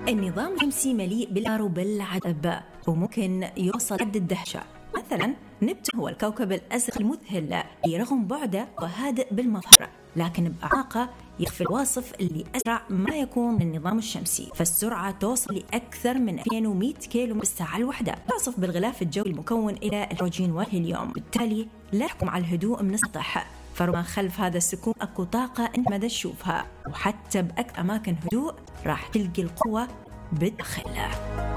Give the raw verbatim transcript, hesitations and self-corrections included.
النظام الشمسي مليء بالأنوار وبالعجائب وممكن يوصل حد الدهشة. مثلا نبتون هو الكوكب الأزرق المذهل رغم بعده وهادئ بالمظهر، لكن بأعماقه يخفي الواصف اللي أسرع ما يكون من النظام الشمسي، فالسرعة توصل لأكثر من ألفين ومئة كيلو بالساعة الواحدة. توصف بالغلاف الجوي المكون إلى الهيدروجين والهيليوم، بالتالي لا يحكم على الهدوء من السطح، فربما خلف هذا السكون أكو طاقة أنت ما تشوفها، وحتى بأكثر أماكن هدوء راح تلقي القوة بالداخل.